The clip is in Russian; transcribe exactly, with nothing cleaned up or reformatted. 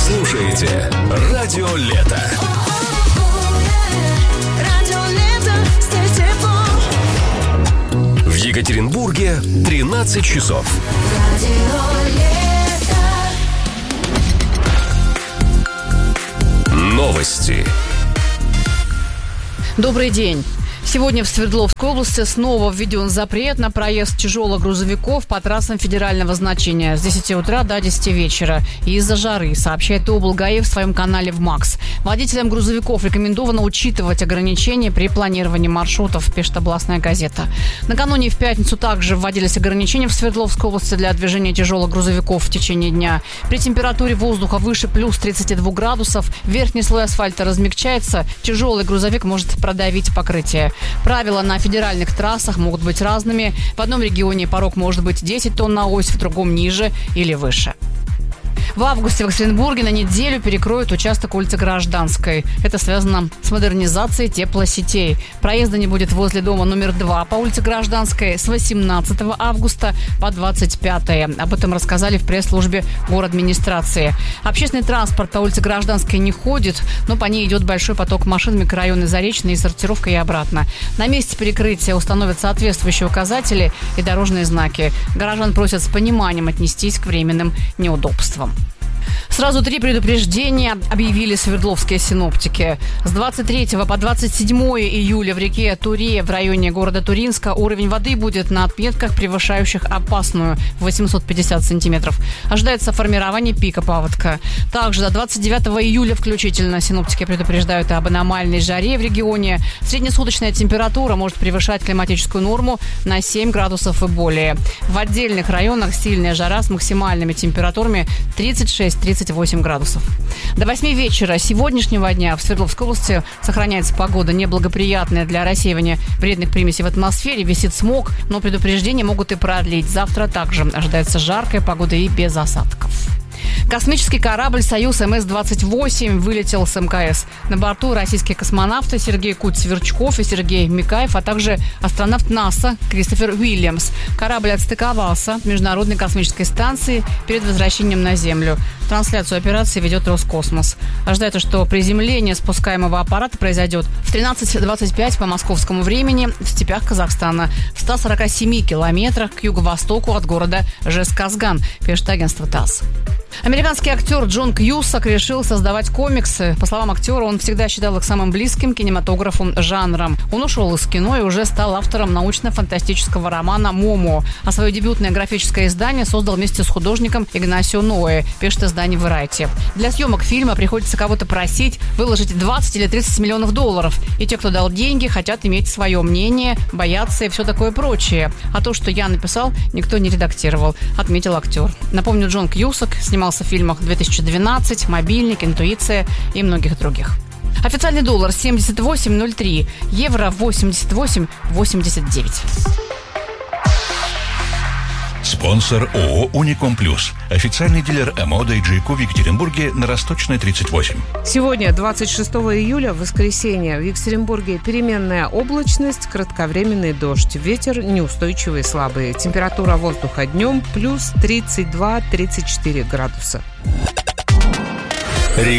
слушаете Радио Лето. В Екатеринбурге тринадцать часов. Новости. Добрый день. Сегодня в Свердловской области снова введен запрет на проезд тяжелых грузовиков по трассам федерального значения с десяти утра до десяти вечера из-за жары, сообщает облгаи в своем канале в МАКС. Водителям грузовиков рекомендовано учитывать ограничения при планировании маршрутов, пишет областная газета. Накануне в пятницу также вводились ограничения в Свердловской области для движения тяжелых грузовиков в течение дня. При температуре воздуха выше плюс тридцати двух градусов верхний слой асфальта размягчается, тяжелый грузовик может продавить покрытие. Правила на федеральных трассах могут быть разными. В одном регионе порог может быть десять тонн на ось, в другом ниже или выше. В августе в Екатеринбурге на неделю перекроют участок улицы Гражданской. Это связано с модернизацией теплосетей. Проезда не будет возле дома номер два по улице Гражданской с восемнадцатого августа по двадцать пятое. Об этом рассказали в пресс-службе городадминистрации. Общественный транспорт по улице Гражданской не ходит, но по ней идет большой поток машин микрорайона Заречный и сортировка и обратно. На месте перекрытия установят соответствующие указатели и дорожные знаки. Горожан просят с пониманием отнестись к временным неудобствам. Сразу три предупреждения объявили свердловские синоптики. С двадцать третьего по двадцать седьмое июля в реке Туре в районе города Туринска уровень воды будет на отметках, превышающих опасную восемьсот пятьдесят сантиметров. Ожидается формирование пика паводка. Также до двадцать девятого июля включительно синоптики предупреждают об аномальной жаре в регионе. Среднесуточная температура может превышать климатическую норму на семь градусов и более. В отдельных районах сильная жара с максимальными температурами тридцать шесть — тридцать восемь градусов. До восьми вечера сегодняшнего дня в Свердловской области сохраняется погода неблагоприятная для рассеивания вредных примесей в атмосфере. Висит смог, но предупреждения могут и продлить. Завтра также ожидается жаркая погода и без осадков. Космический корабль «Союз эм эс двадцать восемь» вылетел с эм ка эс. На борту российские космонавты Сергей Куть-Сверчков и Сергей Микаев, а также астронавт НАСА Кристофер Уильямс. Корабль отстыковался в Международной космической станции перед возвращением на Землю. Трансляцию операции ведет Роскосмос. Ожидается, что приземление спускаемого аппарата произойдет в тринадцать двадцать пять по московскому времени в степях Казахстана, в ста сорока семи километрах к юго-востоку от города Жезказган, пишет агентство ТАСС. Американский актер Джон Кьюсак решил создавать комиксы. По словам актера, он всегда считал их самым близким кинематографу жанром. Он ушел из кино и уже стал автором научно-фантастического романа «Момо». А свое дебютное графическое издание создал вместе с художником Игнасио Ноэ, пишет издание Variety. Для съемок фильма приходится кого-то просить выложить двадцать или тридцать миллионов долларов. И те, кто дал деньги, хотят иметь свое мнение, боятся и все такое прочее. А то, что я написал, никто не редактировал, отметил актер. Напомню, Джон Кьюсак снимался в фильмах две тысячи двенадцать, «Мобильник», «Интуиция» и многих других. Официальный доллар семьдесят восемь ноль три, евро восемьдесят восемь восемьдесят девять. Спонсор ООО «Уником Плюс». Официальный дилер ЭМО Дейджейку в Екатеринбурге на Росточной, тридцать восемь. Сегодня, двадцать шестого июля, воскресенье. В Екатеринбурге переменная облачность, кратковременный дождь. Ветер неустойчивый и слабый. Температура воздуха днем плюс тридцать два — тридцать четыре градуса.